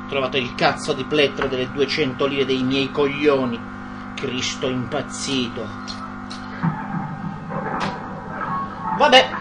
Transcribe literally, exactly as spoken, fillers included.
Trovato il cazzo di plettro delle duecento lire dei miei coglioni. Cristo impazzito. Vabbè,